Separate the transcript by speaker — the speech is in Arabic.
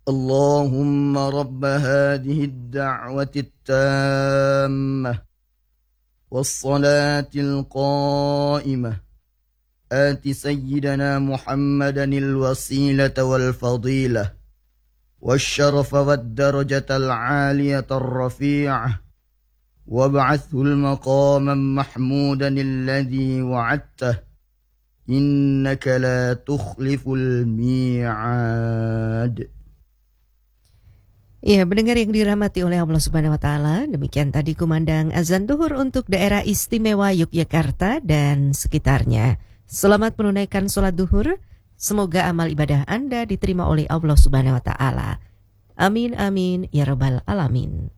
Speaker 1: اللهم رب هذه الدعوة التامة والصلاة القائمة آت سيدنا محمدا الوسيلة والفضيلة والشرف والدرجة العالية الرفيعة وابعثه المقاما محمودا الذي وعدته إنك لا تخلف الميعاد.
Speaker 2: Ya, pendengar yang dirahmati oleh Allah Subhanahu wa taala, demikian tadi kumandang azan duhur untuk daerah istimewa Yogyakarta dan sekitarnya. Selamat menunaikan sholat duhur. Semoga amal ibadah Anda diterima oleh Allah Subhanahu wa taala. Amin amin ya rabbal alamin.